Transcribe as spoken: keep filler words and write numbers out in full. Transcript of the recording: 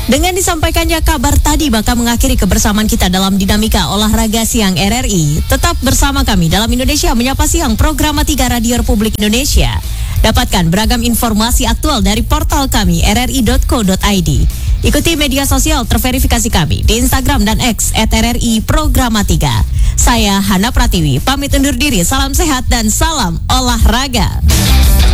Dengan disampaikannya kabar tadi, maka mengakhiri kebersamaan kita dalam dinamika olahraga siang R R I. Tetap bersama kami dalam Indonesia Menyapa Siang, program tiga Radio Republik Indonesia. Dapatkan beragam informasi aktual dari portal kami r r i dot co dot i d. Ikuti media sosial terverifikasi kami di Instagram dan X at R R I Programa tiga. Saya Hana Pratiwi, pamit undur diri. Salam sehat dan salam olahraga.